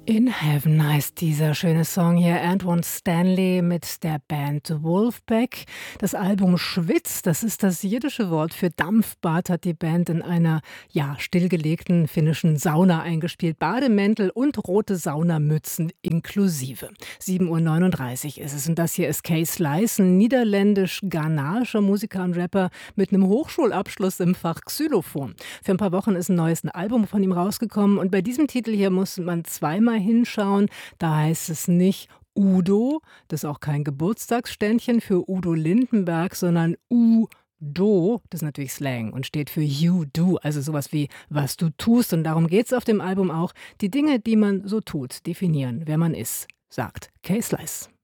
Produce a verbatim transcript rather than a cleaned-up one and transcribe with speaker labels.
Speaker 1: In Heaven heißt dieser schöne Song hier. Antwon Stanley mit der Band Wolfpack. Das Album Schwitz, das ist das jiddische Wort für Dampfbad, hat die Band in einer, ja, stillgelegten finnischen Sauna eingespielt. Bademäntel und rote Saunamützen inklusive. sieben Uhr neununddreißig ist es. Und das hier ist Kay Slice, ein niederländisch-ghanaischer Musiker und Rapper mit einem Hochschulabschluss im Fach Xylophon. Für ein paar Wochen ist ein neues Album von ihm rausgekommen. Und bei diesem Titel hier muss man zweimal hinschauen. Da heißt es nicht Udo, das ist auch kein Geburtstagsständchen für Udo Lindenberg, sondern Udo, das ist natürlich Slang und steht für You Do, also sowas wie was du tust. Und darum geht es auf dem Album auch, die Dinge, die man so tut, definieren, wer man ist, sagt Kay Slice.